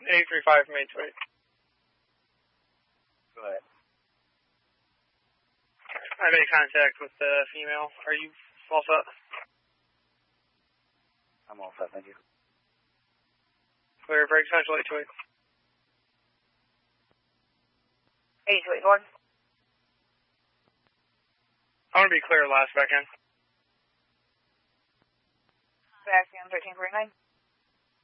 835 from 828. Go ahead. I made contact with the female. Are you all set? I'm all set, thank you. Clear break central 828. 821. I want to be clear last back in. Back in 1349.